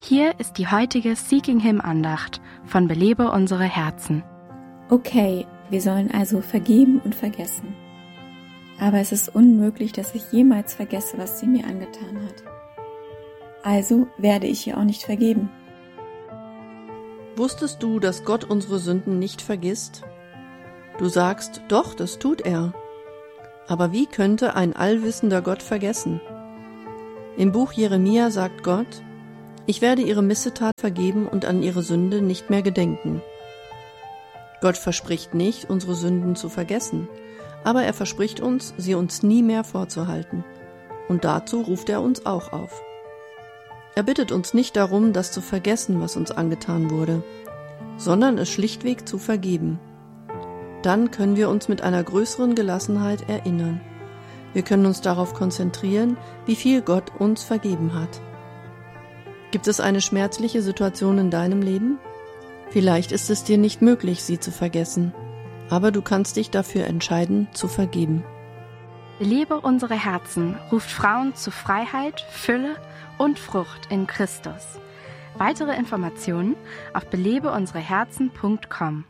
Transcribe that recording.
Hier ist die heutige Seeking Him Andacht von Belebe unsere Herzen. Okay, wir sollen also vergeben und vergessen. Aber es ist unmöglich, dass ich jemals vergesse, was sie mir angetan hat. Also werde ich ihr auch nicht vergeben. Wusstest du, dass Gott unsere Sünden nicht vergisst? Du sagst, doch, das tut er. Aber wie könnte ein allwissender Gott vergessen? Im Buch Jeremia sagt Gott, ich werde ihre Missetat vergeben und an ihre Sünde nicht mehr gedenken. Gott verspricht nicht, unsere Sünden zu vergessen, aber er verspricht uns, sie uns nie mehr vorzuhalten. Und dazu ruft er uns auch auf. Er bittet uns nicht darum, das zu vergessen, was uns angetan wurde, sondern es schlichtweg zu vergeben. Dann können wir uns mit einer größeren Gelassenheit erinnern. Wir können uns darauf konzentrieren, wie viel Gott uns vergeben hat. Gibt es eine schmerzliche Situation in deinem Leben? Vielleicht ist es dir nicht möglich, sie zu vergessen, aber du kannst dich dafür entscheiden, zu vergeben. Belebe unsere Herzen ruft Frauen zu Freiheit, Fülle und Frucht in Christus. Weitere Informationen auf belebeunsereherzen.com.